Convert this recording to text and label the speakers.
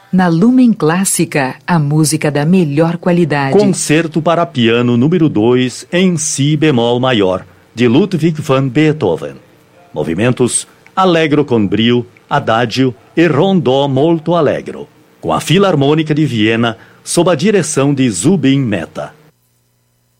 Speaker 1: Na Lumen Clássica, a música da melhor qualidade.
Speaker 2: Concerto para piano número 2 em si bemol maior, de Ludwig van Beethoven. Movimentos allegro con brio, adagio e rondò molto allegro. Com a Filarmônica de Viena, sob a direção de Zubin Mehta.